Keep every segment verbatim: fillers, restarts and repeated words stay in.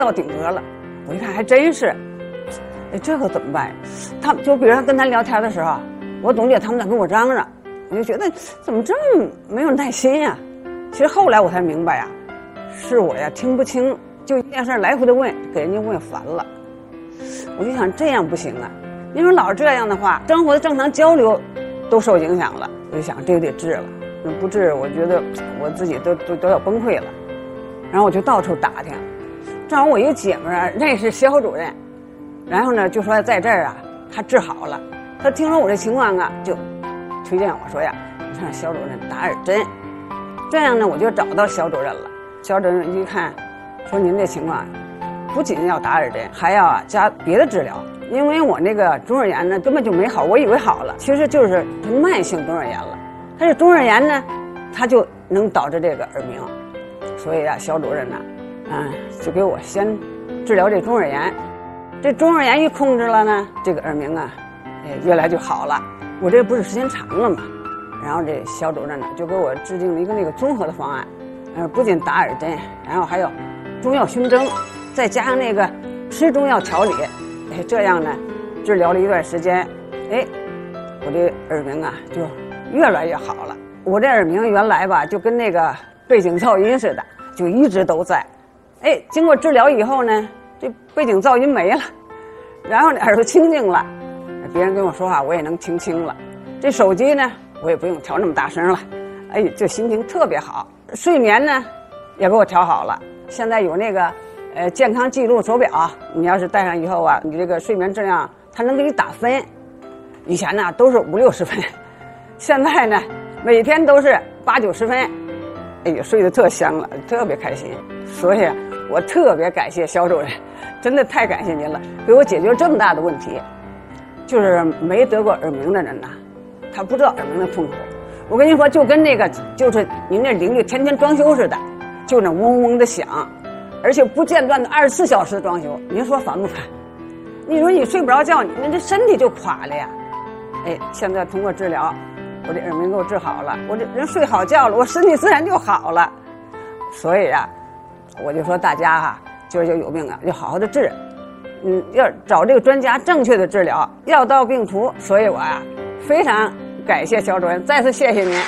到顶格了。我一看还真是，哎，这可怎么办？他就比如说跟他聊天的时候，我总觉得他们在跟我嚷嚷，我就觉得怎么这么没有耐心呀？其实后来我才明白呀，是我呀听不清，就一件事来回的问，给人家问烦了。我就想这样不行啊，因为老是这样的话，生活的正常交流都受影响了。我就想这个得治了，不治我觉得我自己都都都要崩溃了。然后我就到处打听，正好我一个姐们儿认识肖主任，然后呢就说在这儿啊他治好了。他听说我这情况啊，就推荐我说呀，你让肖主任打耳针。这样呢我就找到肖主任了。肖主任一看说您这情况不仅要打耳针，还要啊加别的治疗，因为我那个中耳炎呢根本就没好，我以为好了，其实就是慢性中耳炎了。但是中耳炎呢它就能导致这个耳鸣，所以啊肖主任呢啊就给我先治疗这中耳炎。这中耳炎一控制了呢，这个耳鸣啊哎越来就好了。我这不是时间长了嘛，然后这肖主任呢就给我制定了一个那个综合的方案，呃不仅打耳针，然后还有中药熏蒸，再加上那个吃中药调理，哎，这样呢，治疗了一段时间，哎，我这耳鸣啊就越来越好了。我这耳鸣原来吧就跟那个背景噪音似的，就一直都在。哎，经过治疗以后呢，这背景噪音没了，然后呢耳朵清净了，别人跟我说话我也能听清了。这手机呢我也不用调那么大声了，哎，这心情特别好。睡眠呢也给我调好了，现在有那个呃健康记录手表，你要是戴上以后啊，你这个睡眠质量它能给你打分。以前呢都是五六十分，现在呢每天都是八九十分。哎呀，睡得特香了，特别开心。所以我特别感谢肖主任，真的太感谢您了，给我解决这么大的问题。就是没得过耳鸣的人呐，他不知道耳鸣的痛苦。我跟您说，就跟那个就是您那邻居天天装修似的，就那嗡嗡的响，而且不间断的二十四小时的装修，您说烦不烦？你说你睡不着觉，你这身体就垮了呀。哎，现在通过治疗，我这耳鸣给我治好了，我这人睡好觉了，我身体自然就好了。所以啊，我就说大家哈、啊，今儿就有病啊，就好好的治，嗯，要找这个专家正确的治疗，药到病除。所以我啊，非常感谢肖主任，再次谢谢您。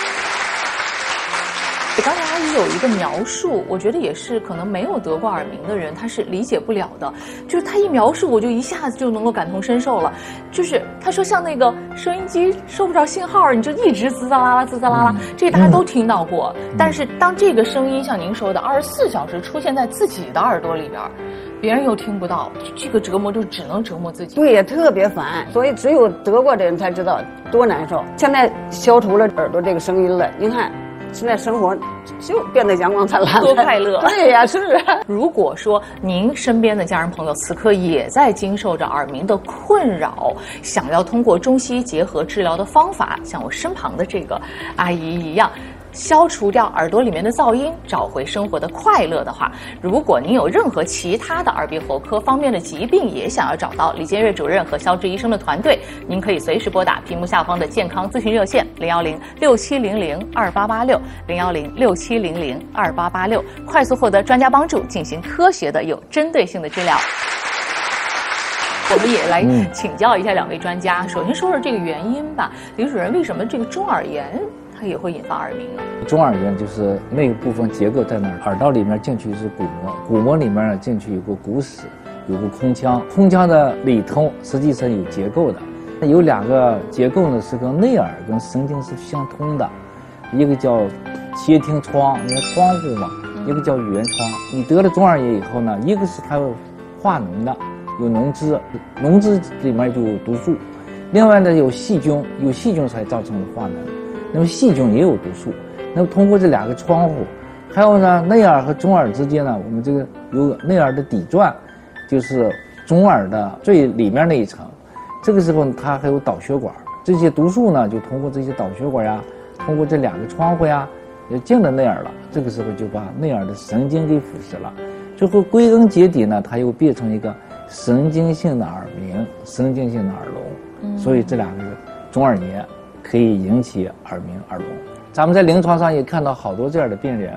刚才阿姨有一个描述，我觉得也是可能没有得过耳鸣的人他是理解不了的，就是他一描述我就一下子就能够感同身受了。就是他说像那个收音机收不着信号，你就一直滋滋啦啦滋滋啦啦，这大家都听到过。但是当这个声音像您说的二十四小时出现在自己的耳朵里边，别人又听不到，这个折磨就只能折磨自己。 对，也特别烦，所以只有得过的人才知道多难受。现在消除了耳朵这个声音了，您看现在生活就变得阳光灿烂， 多快乐。 对呀，是啊。 如果说您身边的家人朋友此刻也在经受着耳鸣的困扰，想要通过中西医结合治疗的方法，像我身旁的这个阿姨一样，消除掉耳朵里面的噪音，找回生活的快乐的话，如果您有任何其他的耳鼻喉科方面的疾病，也想要找到李建岳主任和肖智医生的团队，您可以随时拨打屏幕下方的健康咨询热线零幺零六七零零二八八六零幺零六七零零二八八六，快速获得专家帮助，进行科学的有针对性的治疗。我们也来请教一下两位专家，首先说说这个原因吧，李主任，为什么这个中耳炎它也会引发耳鸣呢？ 中耳炎就是那个部分结构在那儿，耳道里面进去是鼓膜，鼓膜里面呢进去有个鼓室，有个空腔，空腔的里头实际上有结构的，有两个结构呢是跟内耳跟神经是相通的，一个叫窃听窗，你看窗户嘛，一个叫语言窗。你得了中耳炎以后呢，一个是它有化脓的，有脓汁，脓汁里面就有毒素，另外呢有细菌，有细菌才造成的化脓。那么细菌也有毒素，那么通过这两个窗户，还有呢内耳和中耳之间呢，我们这个有内耳的底钻，就是中耳的最里面那一层，这个时候它还有导血管，这些毒素呢就通过这些导血管呀，通过这两个窗户呀，也进了内耳了，这个时候就把内耳的神经给腐蚀了，最后归根结底呢，它又变成一个神经性的耳鸣，神经性的耳聋，嗯、所以这两个中耳炎可以引起耳鸣、耳聋。咱们在临床上也看到好多这样的病人，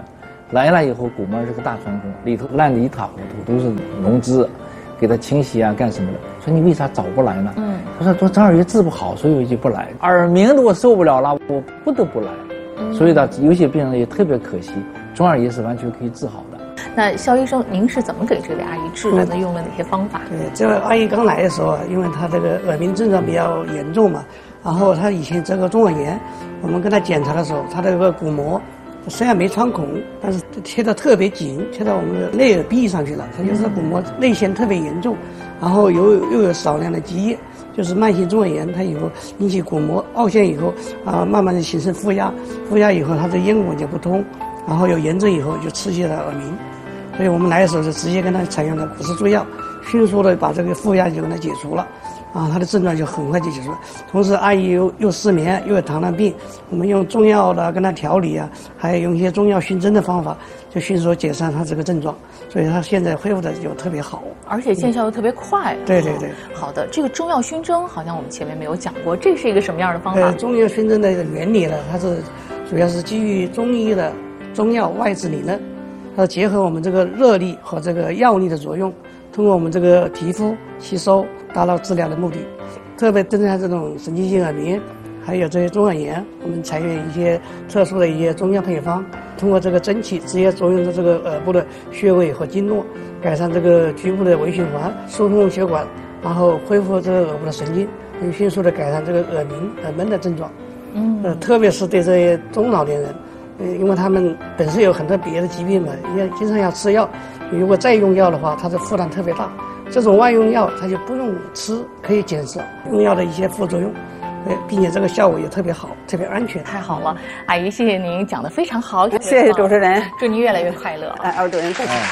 来了以后鼓膜是个大穿孔，里头烂得一塌糊涂，都是脓汁，给他清洗啊干什么的。说你为啥早不来呢？嗯，他说说张耳穴治不好，所以我就不来。耳鸣的我受不了了，我不得不来。嗯、所以呢，有些病人也特别可惜，中耳炎是完全可以治好的。 那肖医生，您是怎么给这位阿姨治的呢？用了哪些方法？ 对，这位阿姨刚来的时候啊，因为她这个耳鸣症状比较严重嘛，然后她以前这个中耳炎，我们跟她检查的时候，她的这个鼓膜虽然没穿孔，但是贴得特别紧，贴到我们的内耳壁上去了。它就是鼓膜内陷特别严重，然后又又有少量的积液，就是慢性中耳炎，它以后引起鼓膜凹陷以后啊，慢慢的形成负压，负压以后它的咽管就不通，然后有炎症以后就刺激了耳鸣。所以我们来的时候就直接跟他采用了骨质注药，迅速的把这个负压就给他解除了，啊，他的症状就很快就解除了。同时，阿姨又又失眠又有糖尿病，我们用中药的跟他调理啊，还有用一些中药熏蒸的方法，就迅速解散他这个症状。所以他现在恢复的就特别好， 而且见效又特别快。 嗯、对对对。 好的，这个中药熏蒸好像我们前面没有讲过，这是一个什么样的方法？ 呃，中药熏蒸的原理呢，它是主要是基于中医的中药外治理论。它结合我们这个热力和这个药力的作用，通过我们这个皮肤吸收，达到治疗的目的。特别针对这种神经性耳鸣，还有这些中耳炎，我们采用一些特殊的一些中药配方，通过这个蒸汽直接作用在这个耳部的穴位和经络，改善这个局部的微循环，疏通血管，然后恢复这个耳部的神经，能迅速的改善这个耳鸣、耳闷的症状。嗯，呃，特别是对这些中老年人。嗯，因为他们本身有很多别的疾病嘛，也经常要吃药，如果再用药的话，它的负担特别大。这种外用药它就不用吃，可以减少用药的一些副作用，呃，并且这个效果也特别好，特别安全。 太好了，阿姨，谢谢您讲得非常好， 谢谢主持人， 祝您越来越快乐。 哎，耳朵人不错。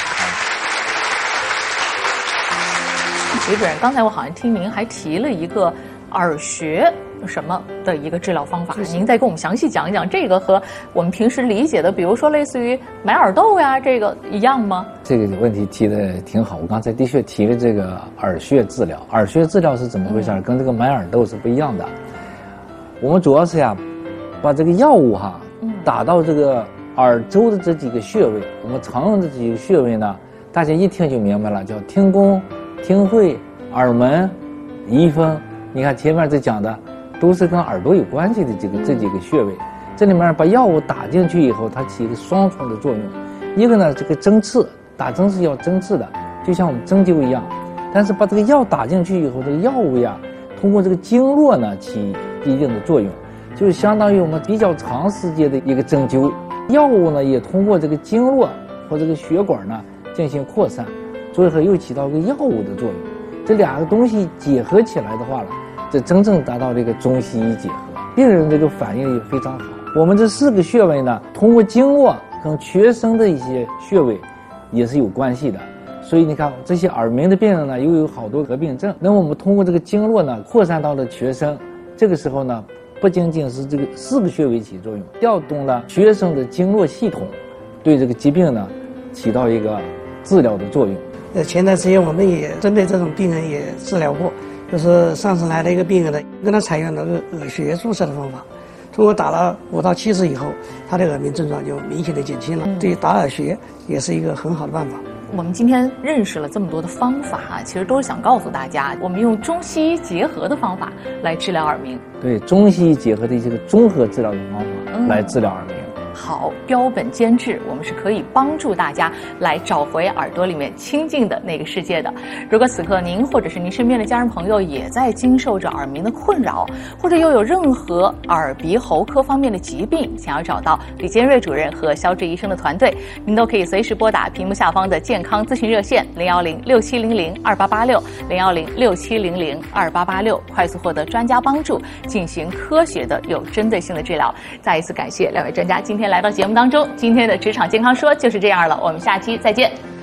李主任，刚才我好像听您还提了一个耳穴什么的一个治疗方法，您再给我们详细讲一讲，这个和我们平时理解的，比如说类似于买耳豆呀，这个一样吗？ 这个问题提的挺好，我刚才的确提了这个耳穴治疗，耳穴治疗是怎么回事？嗯、跟这个买耳豆是不一样的。我们主要是呀，把这个药物哈，打到这个耳周的这几个穴位，我们常用的这几个穴位呢，大家一听就明白了，叫听宫、听会、耳门、仪风。你看前面这讲的。都是跟耳朵有关系的这个这几个穴位，这里面把药物打进去以后，它起一个双重的作用。一个呢，这个针刺，打针是要针刺的，就像我们针灸一样。但是把这个药打进去以后，这个药物呀，通过这个经络呢起一定的作用，就是相当于我们比较长时间的一个针灸。药物呢也通过这个经络和这个血管呢进行扩散，最后又起到一个药物的作用。这两个东西结合起来的话呢，这真正达到这个中西医结合，病人这个反应也非常好。我们这四个穴位呢，通过经络跟全身的一些穴位也是有关系的。所以你看，这些耳鸣的病人呢，又有好多合并症。那么我们通过这个经络呢，扩散到了全身，这个时候呢，不仅仅是这个四个穴位起作用，调动了全身的经络系统，对这个疾病呢，起到一个治疗的作用。 呃，前段时间我们也针对这种病人也治疗过。就是上次来了一个病人的，跟他采用了个耳穴注射的方法，通过打了五到七次以后，他的耳鸣症状就明显的减轻了。嗯、对于打耳穴也是一个很好的办法。 我们今天认识了这么多的方法啊，其实都是想告诉大家，我们用中西医结合的方法来治疗耳鸣。 对，中西医结合的一些个综合治疗的方法来治疗耳鸣。 嗯，好，标本兼治，我们是可以帮助大家来找回耳朵里面清静的那个世界的。如果此刻您或者是您身边的家人朋友也在经受着耳鸣的困扰，或者又有任何耳鼻喉科方面的疾病，想要找到李坚瑞主任和肖志医生的团队，您都可以随时拨打屏幕下方的健康咨询热线零幺零六七零零二八八六零幺零六七零零二八八六，快速获得专家帮助，进行科学的有针对性的治疗。再一次感谢两位专家今天来到节目当中，今天的职场健康说就是这样了，我们下期再见。